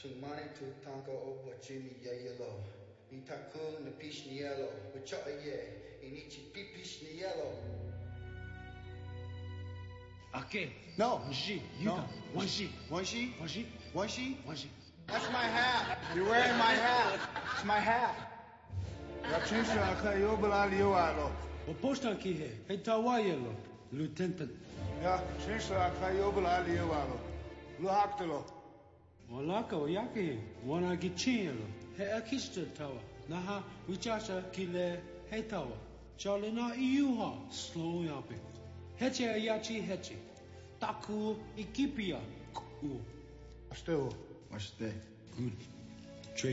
Sumani tu tango o Jimmy yellow. Ni taku na pish ni yellow. Wacha ye. Inichi pipish ni yellow. Okay. No. One sheet. No. One sheet. One sheet? One sheet. One sheet? One sheet. That's my hat. You're wearing my hat. It's my hat. Rachinsa ka yobala liwalo. O posta ki he. Hey tawa yellow. Lieutenant. Ya, chinsa ka yobala liwalo. Lu haktelo. Walaka o yake. Wana ki chiyelo. He akista tawa. Naha wichasha ki le he tawa. Charlina iuha. Slow yape. Heche ayachi heche. Taku ikipia. Ku. Still. What's that? Good.